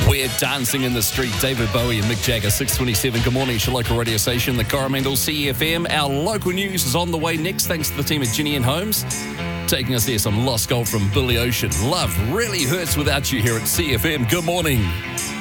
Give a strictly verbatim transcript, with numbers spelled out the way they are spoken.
We're dancing in the street. David Bowie and Mick Jagger, six twenty-seven. Good morning, it's your local radio station, the Coromandel C F M. Our local news is on the way next, thanks to the team at Ginny and Holmes. Taking us there, some lost gold from Billy Ocean. Love really hurts without you here at C F M. Good morning.